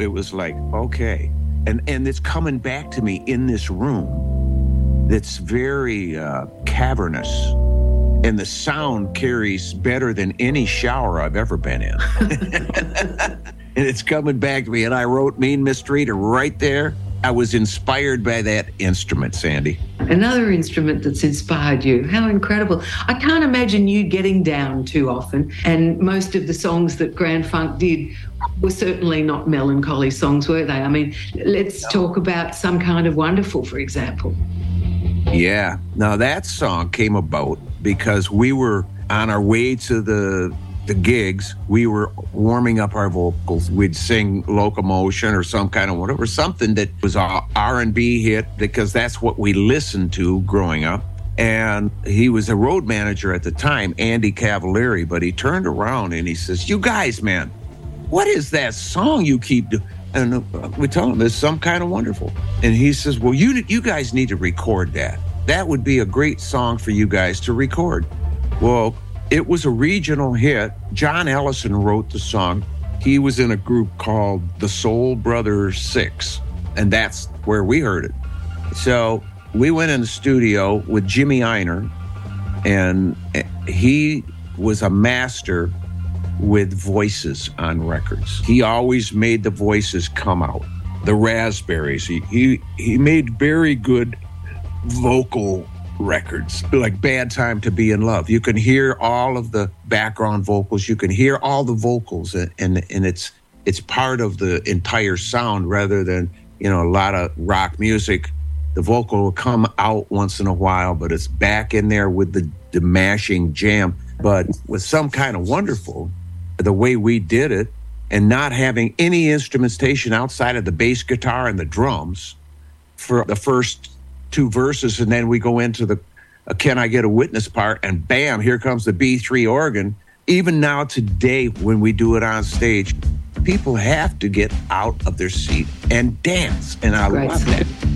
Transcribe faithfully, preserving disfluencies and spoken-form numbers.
it was like, okay. And and it's coming back to me in this room that's very uh, cavernous. And the sound carries better than any shower I've ever been in. And it's coming back to me. And I wrote Mean Mistreater right there. I was inspired by that instrument, Sandy. Another instrument that's inspired you. How incredible. I can't imagine you getting down too often. And most of the songs that Grand Funk did were certainly not melancholy songs, were they? I mean, let's no. talk about Some Kind of Wonderful, for example. Yeah. Now, that song came about because we were on our way to the the gigs. We were warming up our vocals. We'd sing Locomotion or Some Kind of Whatever, something that was a R and B hit, because that's what we listened to growing up. And he was a road manager at the time, Andy Cavalieri, but he turned around and he says, "You guys, man, what is that song you keep doing?" And we tell him, "It's Some Kind of Wonderful." And he says, "Well, you you guys need to record that. That would be a great song for you guys to record." Well, it was a regional hit. John Ellison wrote the song. He was in a group called the Soul Brothers Six, and that's where we heard it. So we went in the studio with Jimmy Einer, and he was a master with voices on records. He always made the voices come out. The Raspberries, he he, he made very good vocal records, like Bad Time to Be in Love. You can hear all of the background vocals. You can hear all the vocals, and and, and it's it's part of the entire sound rather than, you know, a lot of rock music. The vocal will come out once in a while, but it's back in there with the, the mashing jam. But with Some Kind of Wonderful, the way we did it, and not having any instrumentation outside of the bass guitar and the drums for the first two verses, and then we go into the uh, Can I Get a Witness part, and bam, here comes the B three organ. Even now today, when we do it on stage, people have to get out of their seat and dance, and I Great love song. that.